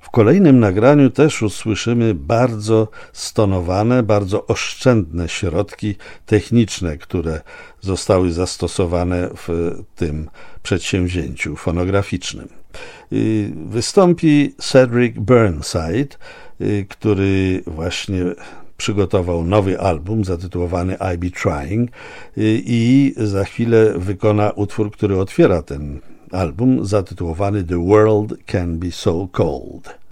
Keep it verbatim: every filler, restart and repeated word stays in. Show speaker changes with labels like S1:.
S1: W kolejnym nagraniu też usłyszymy bardzo stonowane, bardzo oszczędne środki techniczne, które zostały zastosowane w tym przedsięwzięciu fonograficznym. Wystąpi Cedric Burnside, który właśnie przygotował nowy album zatytułowany I Be Trying i za chwilę wykona utwór, który otwiera ten album, zatytułowany The World Can Be So Cold.